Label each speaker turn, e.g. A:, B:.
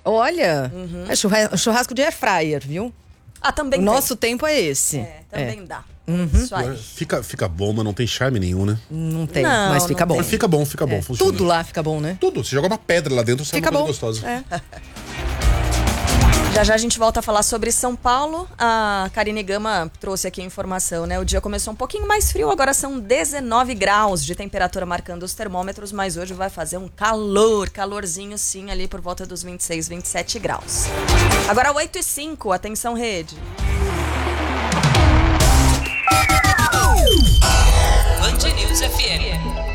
A: Olha, é churrasco de air fryer, viu?
B: Também
A: o nosso tempo é esse.
B: Também dá. Isso aí.
C: Fica bom, mas não tem charme nenhum, né?
A: Não tem, mas fica bom.
C: Mas fica bom, funciona.
A: Tudo lá fica bom, né?
C: Tudo. Você joga uma pedra lá dentro, sai uma coisa gostosa.
B: Já a gente volta a falar sobre São Paulo. A Karine Gama trouxe aqui a informação, né? O dia começou um pouquinho mais frio, agora são 19 graus de temperatura marcando os termômetros, mas hoje vai fazer um calorzinho sim, ali por volta dos 26, 27 graus. Agora 8h05, atenção rede.
D: Band News FM.